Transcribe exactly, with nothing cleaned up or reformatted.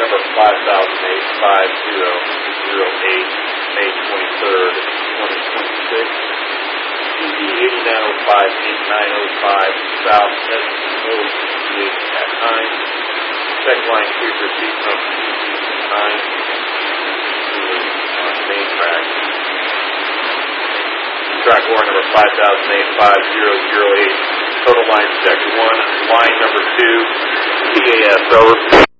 number five thousand eight five zero zero eight, May twenty-third, twenty twenty-six. C D eighty-nine oh five eighty-nine oh five, South Edmonton Road, at nine. Second line sweeper received from nine. On main track. Track war number five thousand eight five zero zero eight. Total line check one. Line number two. T A S over.